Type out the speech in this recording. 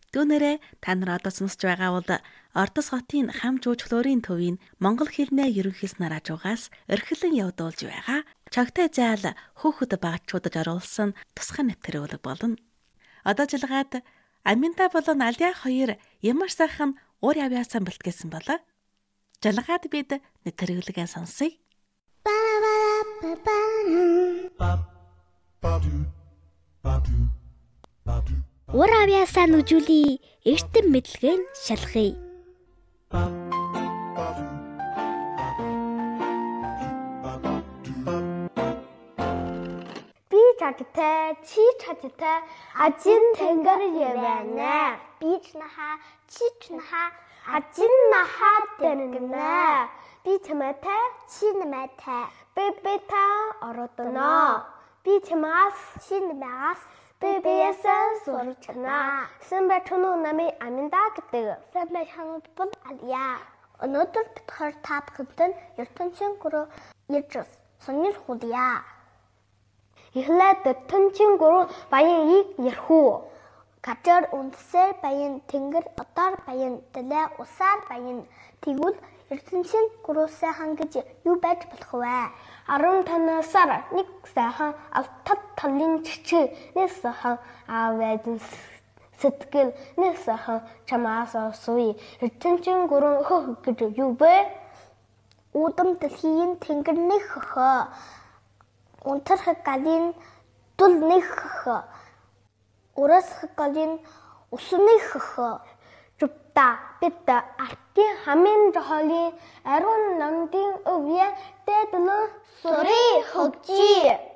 Түүнээрээ та нар одоо сонсож байгаа бол Ордос хотын хам жуулчлалын төвийн монгол хэлний ерөнхийлс нараажуугаас эрхлэн явуулж байгаа чогтой заал хөөхд багчуудад оруулсан тусгай нэвтрүүлэг болно. Одоо жилгаад Аминта болон Алиа хоёр ямар сайхан уур авьяасан бэлтгээсэн болоо. Жилгаад бид нэвтрүүлгээ сонсъё. Уур авьяасаа нүжүүлийн эрдэм мэдлэгийн шалгая. Би чачтай, чи чачтай, ажин тэнгэр явна. Би чнаха, чи чнаха, ажин наха тэнгэнэ. Би чамтай, чи намайтай, бэбэта оротно. Би чамаас, чи намаас, бэбэясаа сурчна. Сэмбэтүнү нами Аминта гэдэг. Сэмбэтүнү бол Алиа. Өнөөдөр бид хоёр та бүхэнд ертөнцийн гурав ирж сонир худья. Эхлээд ертөнцийн гурав баяныг ярих. Газар үндсээр баян, тэнгэр одоор баян, далай усаар баян. Тэгвэл ертөнцийн гурав сайхан гэж юу байж болох вэ? 15-аар нэг сайхан автад талын чичээ, нэг сайхан аваад сэтгэл, нэг сайхан чамаас суй. Ертөнцийн гурав хөх гэж юу вэ? Удам дэлхийн тэнгэр нэг хөх. Унтарх галын дул нэг хөх. Урасх галын усны хөх. Жупта бид артын хамгийн жохолын ариун намдын өвөө дэдэлэн сүри хөгжи.